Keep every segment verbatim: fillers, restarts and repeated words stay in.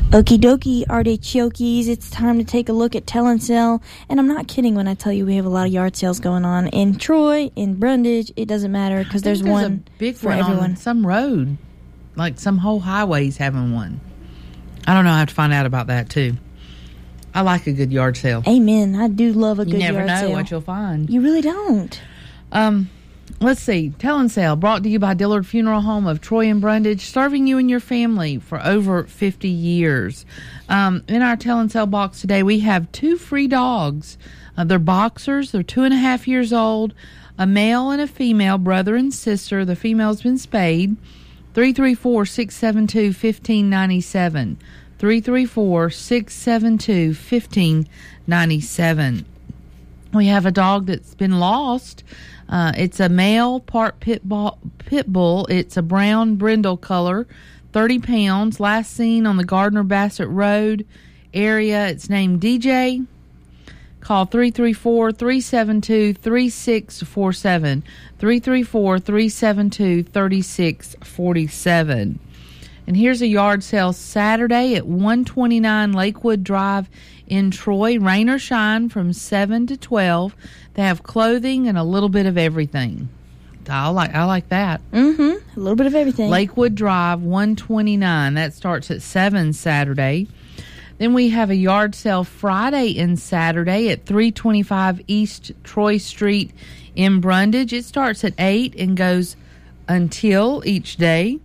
Okie dokie, artichokes, it's time to take a look at Tell and Sell. And I'm not kidding when I tell you we have a lot of yard sales going on in Troy, in Brundage. It doesn't matter because there's, there's one a big for one everyone. On some road, like some whole highway's having one. I don't know. I have to find out about that too. I like a good yard sale. Amen. I do love a you good yard sale. You never know what you'll find. You really don't. Um... Let's see. Tell and Sell, brought to you by Dillard Funeral Home of Troy and Brundage, serving you and your family for over fifty years. Um, in our Tell and Sell box today, we have two free dogs. Uh, they're boxers. They're two and a half years old. A male and a female, brother and sister. The female's been spayed. three three four, six seven two, one five nine seven. three three four, six seven two, one five nine seven. We have a dog that's been lost. Uh, it's a male, part pit bull, pit bull. It's a brown brindle color, thirty pounds. Last seen on the Gardner Bassett Road area. It's named D J. Call three three four, three seven two, three six four seven. three three four, three seven two, three six four seven. And here's a yard sale Saturday at one twenty-nine Lakewood Drive in Troy. Rain or shine from seven to twelve. They have clothing and a little bit of everything. I like I like that. Mm-hmm. A little bit of everything. Lakewood Drive, one twenty-nine. That starts at seven Saturday. Then we have a yard sale Friday and Saturday at three twenty-five East Troy Street in Brundage. It starts at eight and goes until each day.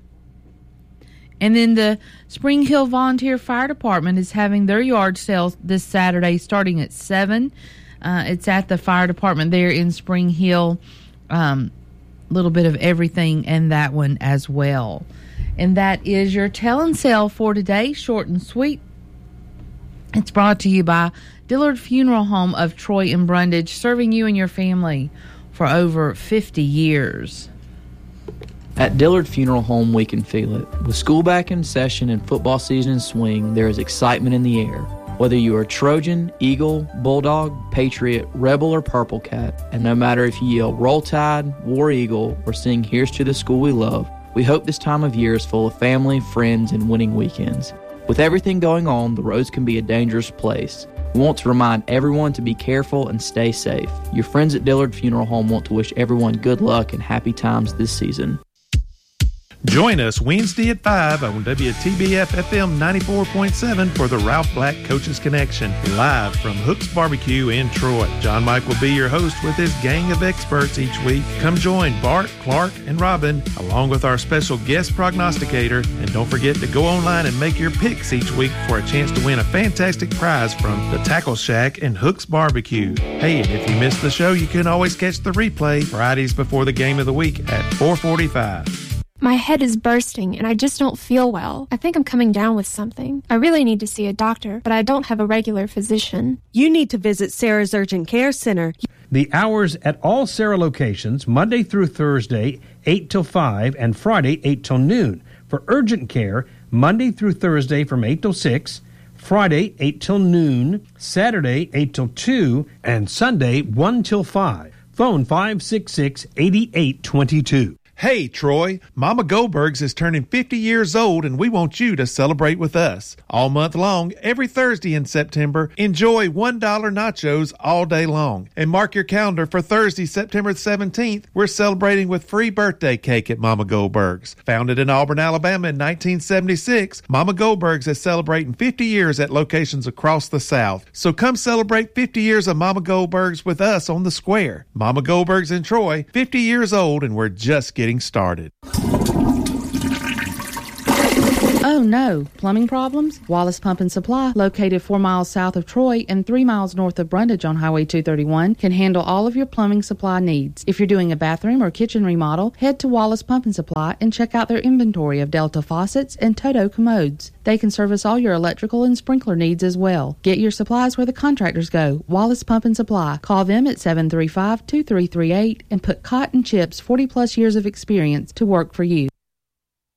And then the Spring Hill Volunteer Fire Department is having their yard sale this Saturday starting at seven. Uh, it's at the fire department there in Spring Hill. A um, little bit of everything and that one as well. And that is your Tell and Sell for today, short and sweet. It's brought to you by Dillard Funeral Home of Troy and Brundage, serving you and your family for over fifty years. At Dillard Funeral Home, we can feel it. With school back in session and football season in swing, there is excitement in the air. Whether you are Trojan, Eagle, Bulldog, Patriot, Rebel, or Purple Cat, and no matter if you yell Roll Tide, War Eagle, or sing Here's to the School We Love, we hope this time of year is full of family, friends, and winning weekends. With everything going on, the roads can be a dangerous place. We want to remind everyone to be careful and stay safe. Your friends at Dillard Funeral Home want to wish everyone good luck and happy times this season. Join us Wednesday at five on W T B F F M ninety-four point seven for the Ralph Black Coaches Connection, live from Hook's Barbecue in Troy. John Mike will be your host with his gang of experts each week. Come join Bart, Clark, and Robin, along with our special guest prognosticator. And don't forget to go online and make your picks each week for a chance to win a fantastic prize from the Tackle Shack and Hook's Barbecue. Hey, and if you missed the show, you can always catch the replay Fridays before the game of the week at four forty-five. My head is bursting and I just don't feel well. I think I'm coming down with something. I really need to see a doctor, but I don't have a regular physician. You need to visit Sarah's Urgent Care Center. The hours at all Sarah locations, Monday through Thursday, eight till five, and Friday, eight till noon. For urgent care, Monday through Thursday from eight till six, Friday, eight till noon, Saturday, eight till two, and Sunday, one till five. Phone five six six, eight eight two two. Hey, Troy, Mama Goldberg's is turning fifty years old, and we want you to celebrate with us. All month long, every Thursday in September, enjoy one dollar nachos all day long. And mark your calendar for Thursday, September seventeenth. We're celebrating with free birthday cake at Mama Goldberg's. Founded in Auburn, Alabama in nineteen seventy-six, Mama Goldberg's is celebrating fifty years at locations across the South. So come celebrate fifty years of Mama Goldberg's with us on the square. Mama Goldberg's in Troy, fifty years old, and we're just getting Getting started. Oh no, plumbing problems? Wallace Pump and Supply, located four miles south of Troy and three miles north of Brundage on Highway two thirty-one, can handle all of your plumbing supply needs. If you're doing a bathroom or kitchen remodel, head to Wallace Pump and Supply and check out their inventory of Delta faucets and Toto commodes. They can service all your electrical and sprinkler needs as well. Get your supplies where the contractors go. Wallace Pump and Supply. Call them at seven three five, two three three eight and put Cotton Chips' forty plus years of experience to work for you.